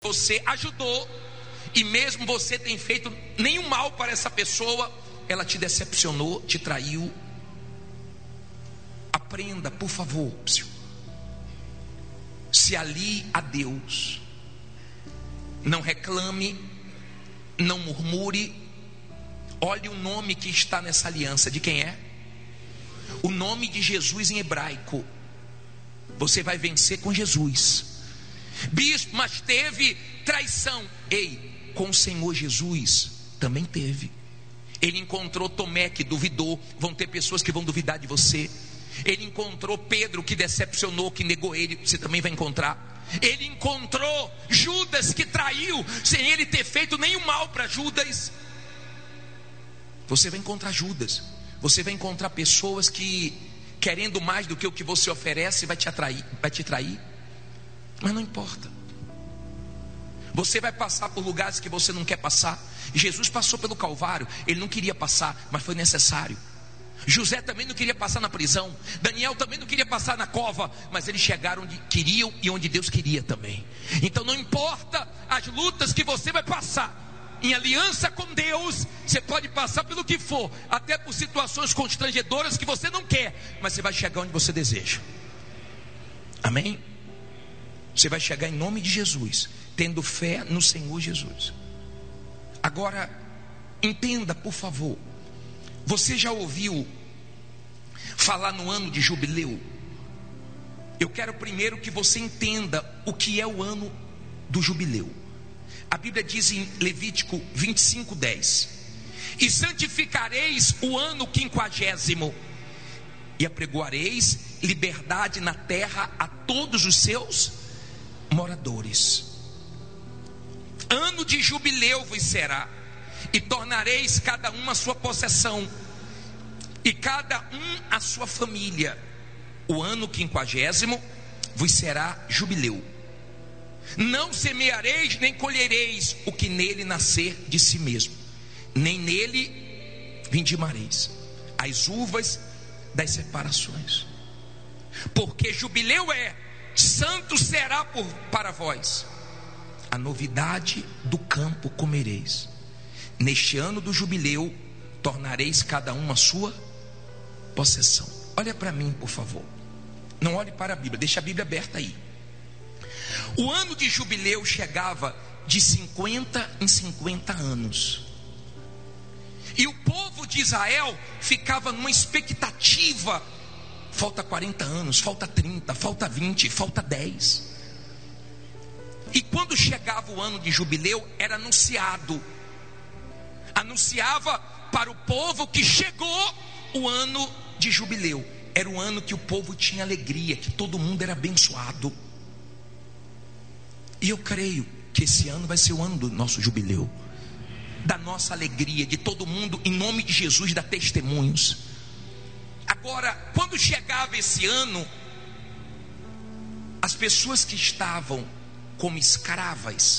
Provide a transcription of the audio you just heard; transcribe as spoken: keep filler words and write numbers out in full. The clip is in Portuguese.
você ajudou, e mesmo você tem feito nenhum mal para essa pessoa, ela te decepcionou, te traiu. Aprenda, por favor, se alie a Deus. Não reclame, não murmure. Olhe o nome que está nessa aliança. De quem é? O nome de Jesus em hebraico. Você vai vencer com Jesus. Bispo, mas teve traição. Ei, com o Senhor Jesus também teve. Ele encontrou Tomé que duvidou. Vão ter pessoas que vão duvidar de você. Ele encontrou Pedro que decepcionou, que negou ele. Você também vai encontrar. Ele encontrou Judas que traiu, sem ele ter feito nenhum mal para Judas. Você vai encontrar Judas. Você vai encontrar pessoas que, querendo mais do que o que você oferece, vai te atrair, vai te trair. Mas não importa. Você vai passar por lugares que você não quer passar. Jesus passou pelo Calvário. Ele não queria passar, mas foi necessário. José também não queria passar na prisão. Daniel também não queria passar na cova. Mas eles chegaram onde queriam e onde Deus queria também. Então não importa as lutas que você vai passar, em aliança com Deus, você pode passar pelo que for, até por situações constrangedoras que você não quer, mas você vai chegar onde você deseja. Amém? Você vai chegar em nome de Jesus, tendo fé no Senhor Jesus. Agora, entenda, por favor. Você já ouviu falar no ano de jubileu? Eu quero primeiro que você entenda o que é o ano do jubileu. A Bíblia diz em Levítico vinte e cinco, dez: e santificareis o ano quinquagésimo, e apregoareis liberdade na terra a todos os seus moradores. Ano de jubileu vos será, e tornareis cada um a sua possessão, e cada um a sua família. O ano quinquagésimo vos será jubileu. Não semeareis nem colhereis o que nele nascer de si mesmo, nem nele vindimareis as uvas das separações. Porque jubileu é, santo será por, para vós. A novidade do campo comereis. Neste ano do jubileu, tornareis cada um a sua possessão. Olha para mim, por favor. Não olhe para a Bíblia, deixa a Bíblia aberta aí. O ano de jubileu chegava de cinquenta em cinquenta anos. E o povo de Israel ficava numa expectativa. Falta quarenta anos, falta trinta, falta vinte, falta dez. E quando chegava o ano de jubileu, era anunciado. Anunciava para o povo que chegou o ano de jubileu. Era o ano que o povo tinha alegria, que todo mundo era abençoado. E eu creio que esse ano vai ser o ano do nosso jubileu, da nossa alegria, de todo mundo, em nome de Jesus, dar testemunhos. Agora, quando chegava esse ano, as pessoas que estavam como escravas